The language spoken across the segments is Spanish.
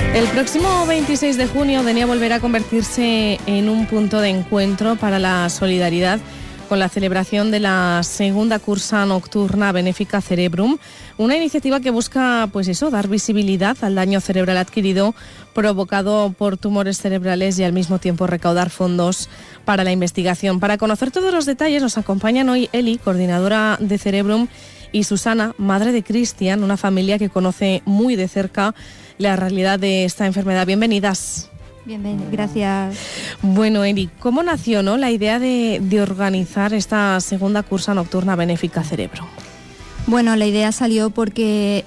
El próximo 26 de junio Denia volverá a convertirse en un punto de encuentro para la solidaridad con la celebración de la segunda cursa nocturna benéfica Cerebrum, una iniciativa que busca, dar visibilidad al daño cerebral adquirido provocado por tumores cerebrales y al mismo tiempo recaudar fondos para la investigación. Para conocer todos los detalles nos acompañan hoy Eli, coordinadora de Cerebrum, y Susana, madre de Cristian, una familia que conoce muy de cerca la realidad de esta enfermedad. Bienvenidas. Bienvenidas, gracias. Bueno, Eli, ¿cómo nació la idea de organizar esta segunda cursa nocturna benéfica Cerebrum? Bueno, la idea salió porque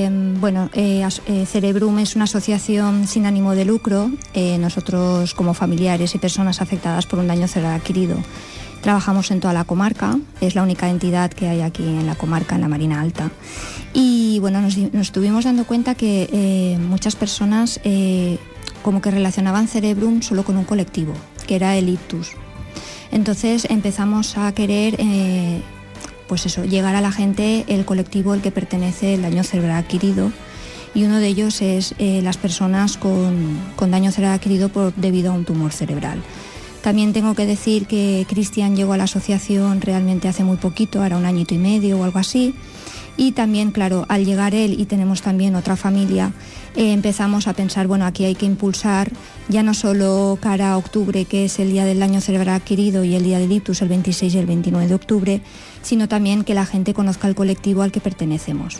Cerebrum es una asociación sin ánimo de lucro. Nosotros, como familiares y personas afectadas por un daño cerebral adquirido, trabajamos en toda la comarca. Es la única entidad que hay aquí en la comarca, en la Marina Alta. Y bueno, nos estuvimos dando cuenta que muchas personas como que relacionaban Cerebrum solo con un colectivo, que era el ictus. Entonces empezamos a querer llegar a la gente, el colectivo al que pertenece el daño cerebral adquirido, y uno de ellos es las personas con daño cerebral adquirido debido a un tumor cerebral. También tengo que decir que Cristian llegó a la asociación realmente hace muy poquito, ahora 1 añito y medio o algo así. Y también, claro, al llegar él y tenemos también otra familia, empezamos a pensar, aquí hay que impulsar ya no solo cara a octubre, que es el día del daño cerebral adquirido, y el día del ictus, el 26 y el 29 de octubre, sino también que la gente conozca el colectivo al que pertenecemos.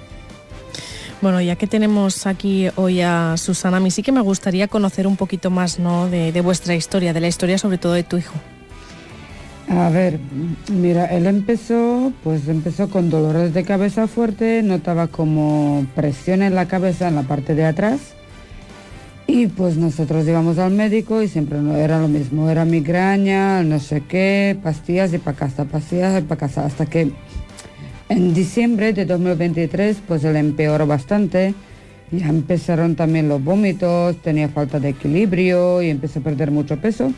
Bueno, ya que tenemos aquí hoy a Susana, a mí sí que me gustaría conocer un poquito más, de vuestra historia, de la historia sobre todo de tu hijo. A ver, mira, él empezó con dolores de cabeza fuerte, notaba como presión en la cabeza, en la parte de atrás, y pues nosotros íbamos al médico y siempre no era lo mismo, era migraña, no sé qué, pastillas y para casa, hasta que en diciembre de 2023 pues él empeoró bastante, ya empezaron también los vómitos, tenía falta de equilibrio y empezó a perder mucho peso.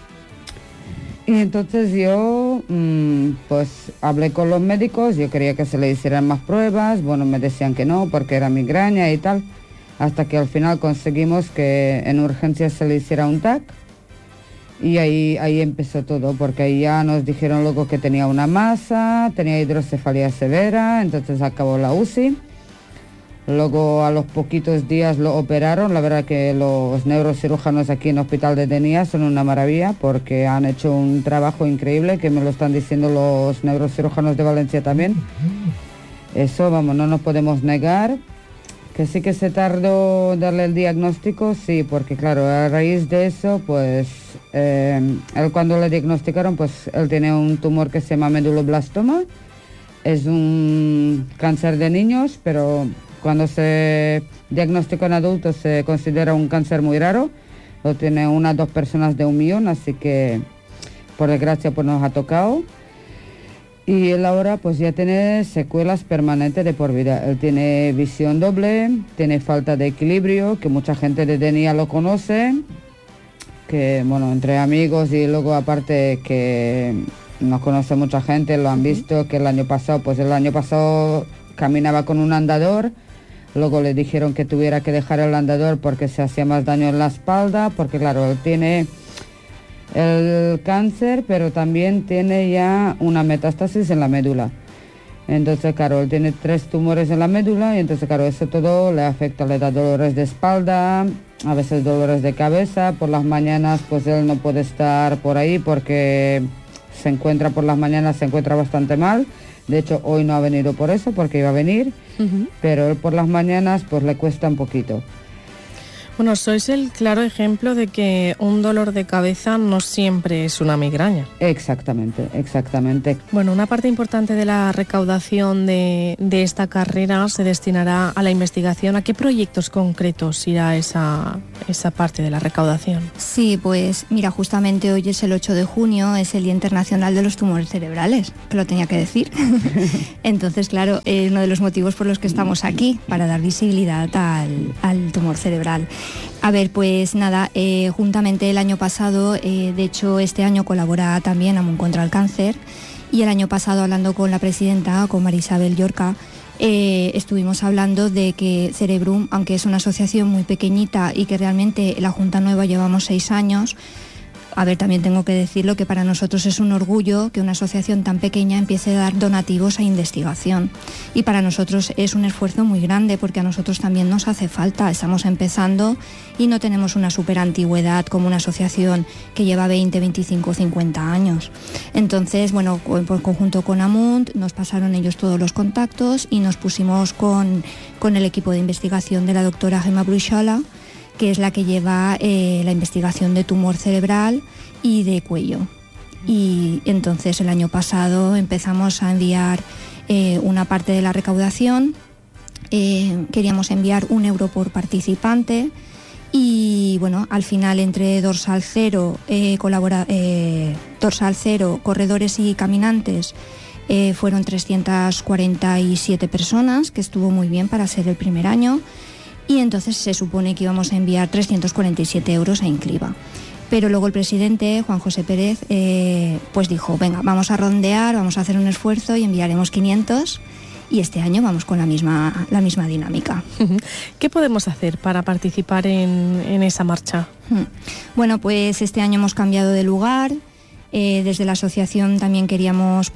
Y entonces yo hablé con los médicos, yo quería que se le hicieran más pruebas, me decían que no porque era migraña y tal, hasta que al final conseguimos que en urgencias se le hiciera un TAC, y ahí empezó todo, porque ahí ya nos dijeron luego que tenía una masa, tenía hidrocefalia severa, entonces acabó la UCI. Luego a los poquitos días lo operaron. La verdad que los neurocirujanos aquí en el Hospital de Denia son una maravilla, porque han hecho un trabajo increíble, que me lo están diciendo los neurocirujanos de Valencia también. Eso, no nos podemos negar. Que sí que se tardó darle el diagnóstico, sí, porque claro, a raíz de eso, él cuando le diagnosticaron, él tiene un tumor que se llama meduloblastoma. Es un cáncer de niños, pero cuando se diagnostica en adultos se considera un cáncer muy raro. Lo tiene 1 o 2 personas de 1 millón, así que por desgracia nos ha tocado. Y él ahora ya tiene secuelas permanentes de por vida. Él tiene visión doble, tiene falta de equilibrio, que mucha gente de Denia lo conoce, que entre amigos y luego aparte que nos conoce mucha gente, lo han visto, que el año pasado caminaba con un andador. Luego le dijeron que tuviera que dejar el andador porque se hacía más daño en la espalda, porque claro, él tiene el cáncer, pero también tiene ya una metástasis en la médula. Entonces, claro, él tiene 3 tumores en la médula, y entonces, claro, eso todo le afecta, le da dolores de espalda, a veces dolores de cabeza. Por las mañanas, él no puede estar por ahí porque por las mañanas se encuentra bastante mal. De hecho, hoy no ha venido por eso, porque iba a venir, pero él por las mañanas le cuesta un poquito. Bueno, sois el claro ejemplo de que un dolor de cabeza no siempre es una migraña. Exactamente. Bueno, una parte importante de la recaudación de esta carrera se destinará a la investigación. ¿A qué proyectos concretos irá esa parte de la recaudación? Sí, pues mira, justamente hoy es el 8 de junio, es el Día Internacional de los Tumores Cerebrales, que lo tenía que decir. Entonces, claro, es uno de los motivos por los que estamos aquí, para dar visibilidad al tumor cerebral. A ver, pues nada, juntamente el año pasado, de hecho este año colabora también Amun contra el Cáncer, y el año pasado, hablando con la presidenta, con María Isabel Llorca, estuvimos hablando de que Cerebrum, aunque es una asociación muy pequeñita y que realmente la Junta Nueva llevamos 6 años, a ver, también tengo que decirlo que para nosotros es un orgullo que una asociación tan pequeña empiece a dar donativos a investigación. Y para nosotros es un esfuerzo muy grande porque a nosotros también nos hace falta. Estamos empezando y no tenemos una súper antigüedad como una asociación que lleva 20, 25, 50 años. Entonces, bueno, por conjunto con Amunt nos pasaron ellos todos los contactos y nos pusimos con el equipo de investigación de la doctora Gemma Bruixola, que es la que lleva la investigación de tumor cerebral y de cuello. Y entonces el año pasado empezamos a enviar una parte de la recaudación, queríamos enviar 1 euro por participante y bueno, al final entre Dorsal Cero, corredores y caminantes, fueron 347 personas, que estuvo muy bien para ser el primer año. Y entonces se supone que íbamos a enviar 347 euros a Incliva. Pero luego el presidente, Juan José Pérez, pues dijo, venga, vamos a rondear, vamos a hacer un esfuerzo y enviaremos 500 y este año vamos con la misma dinámica. ¿Qué podemos hacer para participar en esa marcha? Bueno, pues este año hemos cambiado de lugar. Desde la asociación también queríamos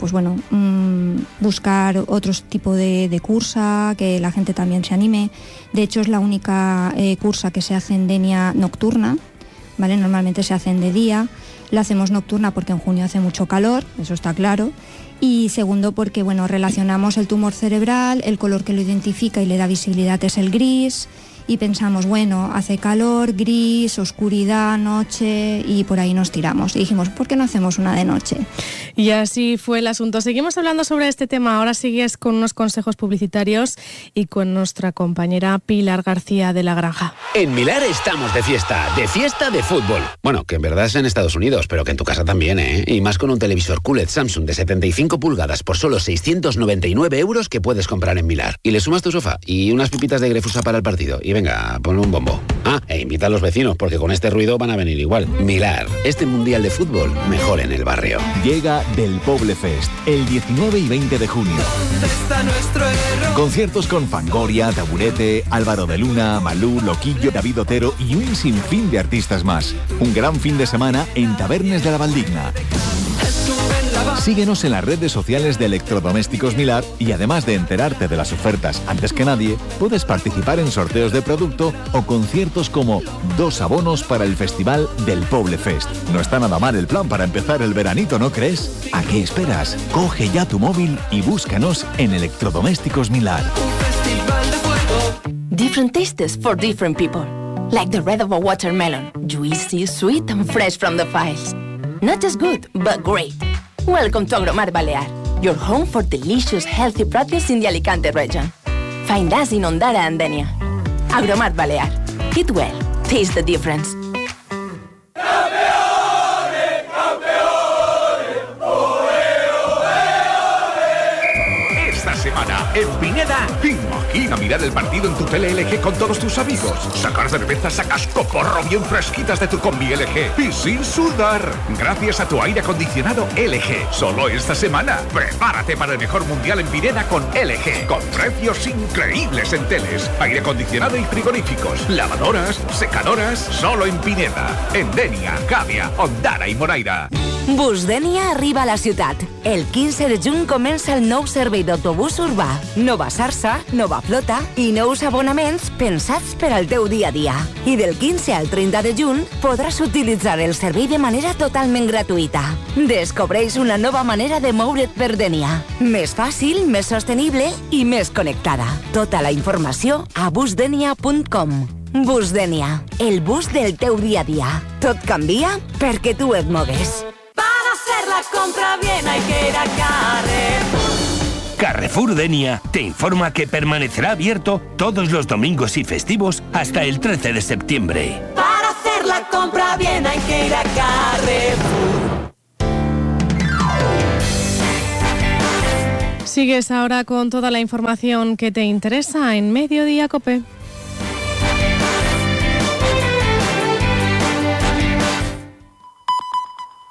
buscar otro tipo de cursa, que la gente también se anime. De hecho, es la única cursa que se hace en Denia nocturna, ¿vale? Normalmente se hacen de día. La hacemos nocturna porque en junio hace mucho calor, eso está claro. Y segundo, porque bueno, relacionamos el tumor cerebral, el color que lo identifica y le da visibilidad es el gris. Y pensamos, bueno, hace calor, gris, oscuridad, noche, y por ahí nos tiramos. Y dijimos, ¿por qué no hacemos una de noche? Y así fue el asunto. Seguimos hablando sobre este tema. Ahora sigues con unos consejos publicitarios y con nuestra compañera Pilar García de la Granja. En Milar estamos de fiesta de fútbol. Bueno, que en verdad es en Estados Unidos, pero que en tu casa también, ¿eh? Y más con un televisor QLED Samsung de 75 pulgadas por solo 699 euros que puedes comprar en Milar. Y le sumas tu sofá y unas pipitas de Grefusa para el partido. Y venga, ponle un bombo. E invita a los vecinos, porque con este ruido van a venir igual. Milar, este mundial de fútbol mejor en el barrio. Llega Del Poble Fest, el 19 y 20 de junio. ¿Dónde está nuestro error? Conciertos con Fangoria, Taburete, Álvaro de Luna, Malú, Loquillo, David Otero y un sinfín de artistas más. Un gran fin de semana en Tabernes de la Valdigna. Síguenos en las redes sociales de Electrodomésticos Milar y además de enterarte de las ofertas antes que nadie, puedes participar en sorteos de producto o conciertos como 2 abonos para el Festival del Poble Fest. No está nada mal el plan para empezar el veranito, ¿no crees? ¿A qué esperas? Coge ya tu móvil y búscanos en Electrodomésticos Milar. Different tastes for different people. Like the red of a watermelon. Juicy, sweet and fresh from the files. Not just good, but great. Welcome to Agromar Balear, your home for delicious, healthy produce in the Alicante region. Find us in Ondara and Denia. Agromar Balear. Eat well. Taste the difference. Esta semana, en Pineda, imagina mirar el partido en tu tele LG con todos tus amigos, sacar cervezas a cascoporro bien fresquitas de tu combi LG y sin sudar, gracias a tu aire acondicionado LG. Solo esta semana, prepárate para el mejor mundial en Pineda con LG, con precios increíbles en teles, aire acondicionado y frigoríficos, lavadoras, secadoras, solo en Pineda, en Denia, Càdia, Ondara i Moraira. Busdenia arriba a la ciutat. El 15 de juny comença el nou servei d'autobús urbà. Nova xarxa, nova flota i nous abonaments pensats per al teu dia a dia. I del 15 al 30 de juny podràs utilitzar el servei de manera totalment gratuïta. Descobreix una nova manera de moure't per Denia. Més fàcil, més sostenible i més connectada. Tota la informació a busdenia.com. Busdenia, el bus del teu dia a dia. Tot canvia perquè tu et mogues. Hacer la compra bien hay que ir a Carrefour. Carrefour Denia te informa que permanecerá abierto todos los domingos y festivos hasta el 13 de septiembre. Para hacer la compra bien hay que ir a Carrefour. Sigues ahora con toda la información que te interesa en Mediodía COPE.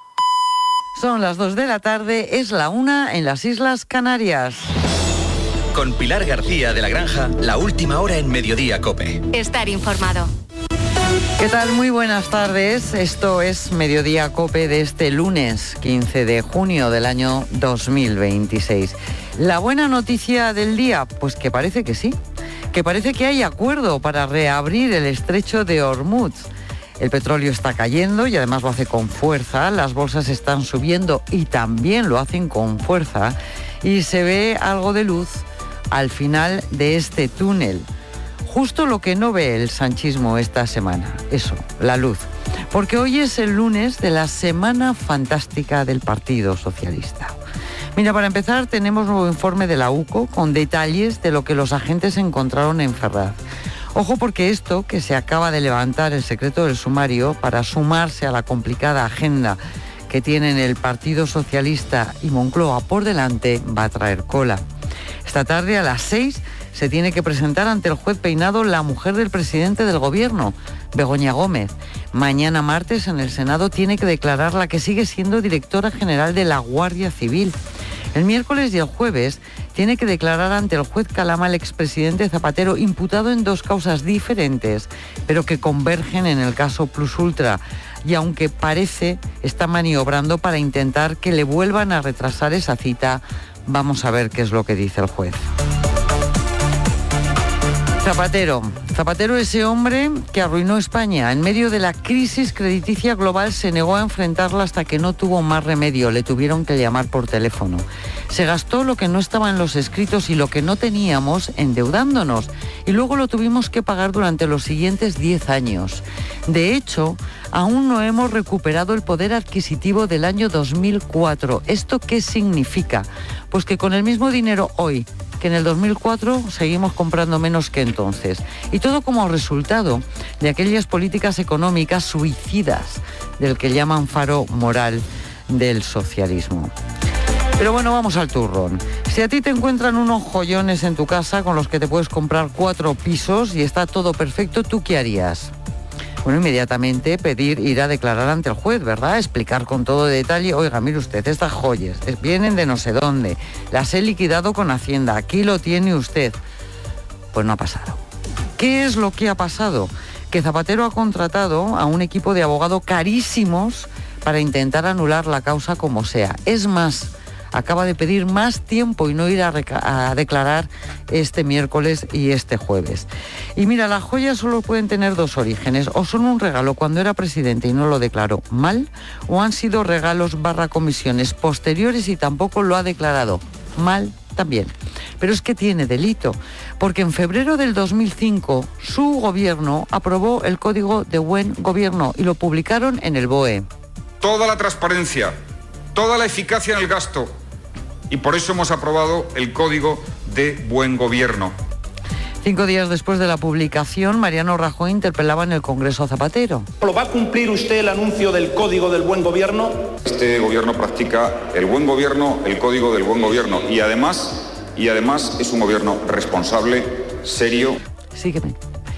Son las 2 de la tarde, es la 1 en las Islas Canarias. Con Pilar García de la Granja, la última hora en Mediodía COPE. Estar informado. ¿Qué tal? Muy buenas tardes. Esto es Mediodía COPE de este lunes 15 de junio del año 2026. La buena noticia del día, pues que parece que sí, que parece que hay acuerdo para reabrir el estrecho de Hormuz. El petróleo está cayendo y además lo hace con fuerza, las bolsas están subiendo y también lo hacen con fuerza y se ve algo de luz al final de este túnel. Justo lo que no ve el sanchismo esta semana, eso, la luz. Porque hoy es el lunes de la Semana Fantástica del Partido Socialista. Mira, para empezar tenemos un nuevo informe de la UCO con detalles de lo que los agentes encontraron en Ferraz. Ojo porque esto, que se acaba de levantar el secreto del sumario para sumarse a la complicada agenda que tienen el Partido Socialista y Moncloa por delante, va a traer cola. Esta tarde a las 6 se tiene que presentar ante el juez Peinado la mujer del presidente del gobierno, Begoña Gómez. Mañana martes en el Senado tiene que declarar la que sigue siendo directora general de la Guardia Civil. El miércoles y el jueves tiene que declarar ante el juez Calama el expresidente Zapatero, imputado en dos causas diferentes, pero que convergen en el caso Plus Ultra. Y aunque parece está maniobrando para intentar que le vuelvan a retrasar esa cita, vamos a ver qué es lo que dice el juez. Zapatero, ese hombre que arruinó España. En medio de la crisis crediticia global se negó a enfrentarla hasta que no tuvo más remedio. Le tuvieron que llamar por teléfono. Se gastó lo que no estaba en los escritos y lo que no teníamos endeudándonos. Y luego lo tuvimos que pagar durante los siguientes 10 años. De hecho, aún no hemos recuperado el poder adquisitivo del año 2004. ¿Esto qué significa? Pues que con el mismo dinero hoy que en el 2004 seguimos comprando menos que entonces. Y todo como resultado de aquellas políticas económicas suicidas del que llaman faro moral del socialismo. Pero bueno, vamos al turrón. Si a ti te encuentran unos joyones en tu casa con los que te puedes comprar 4 pisos y está todo perfecto, ¿tú qué harías? Bueno, inmediatamente ir a declarar ante el juez, ¿verdad? Explicar con todo detalle, oiga, mire usted, estas joyas vienen de no sé dónde, las he liquidado con Hacienda, aquí lo tiene usted. Pues no ha pasado. ¿Qué es lo que ha pasado? Que Zapatero ha contratado a un equipo de abogados carísimos para intentar anular la causa como sea. Es más, acaba de pedir más tiempo y no ir a declarar este miércoles y este jueves. Y mira, las joyas solo pueden tener 2 orígenes. O son un regalo cuando era presidente y no lo declaró mal, o han sido regalos / comisiones posteriores y tampoco lo ha declarado mal también. Pero es que tiene delito, porque en febrero del 2005 su gobierno aprobó el Código de Buen Gobierno y lo publicaron en el BOE. Toda la transparencia, toda la eficacia en el gasto. Y por eso hemos aprobado el Código de Buen Gobierno. 5 días después de la publicación, Mariano Rajoy interpelaba en el Congreso a Zapatero. ¿Lo va a cumplir usted el anuncio del Código del Buen Gobierno? Este gobierno practica el buen gobierno, el Código del Buen Gobierno y además es un gobierno responsable, serio. Sígueme.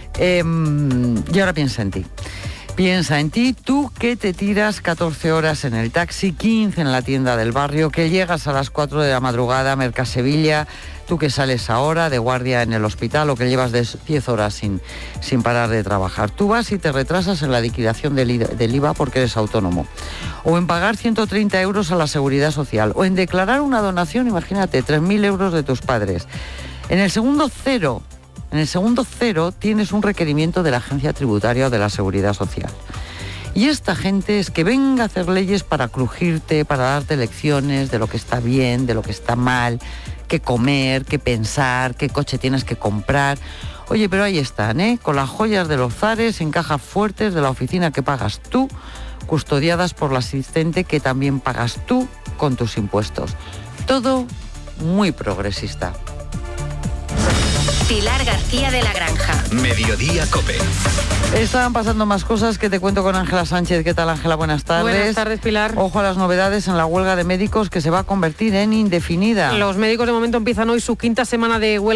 Y ahora piensa en ti. Piensa en ti, tú que te tiras 14 horas en el taxi, 15 en la tienda del barrio, que llegas a las 4 de la madrugada a Mercasevilla, tú que sales ahora de guardia en el hospital o que llevas 10 horas sin parar de trabajar. Tú vas y te retrasas en la liquidación del IVA porque eres autónomo. O en pagar 130 euros a la Seguridad Social. O en declarar una donación, imagínate, 3.000 euros de tus padres. En el segundo cero tienes un requerimiento de la Agencia Tributaria o de la Seguridad Social. Y esta gente es que venga a hacer leyes para crujirte, para darte lecciones de lo que está bien, de lo que está mal, qué comer, qué pensar, qué coche tienes que comprar. Oye, pero ahí están, con las joyas de los zares en cajas fuertes de la oficina que pagas tú, custodiadas por la asistente que también pagas tú con tus impuestos. Todo muy progresista. Pilar García de la Granja. Mediodía COPE. Estaban pasando más cosas que te cuento con Ángela Sánchez. ¿Qué tal, Ángela? Buenas tardes. Buenas tardes, Pilar. Ojo a las novedades en la huelga de médicos que se va a convertir en indefinida. Los médicos de momento empiezan hoy su 5ª semana de huelga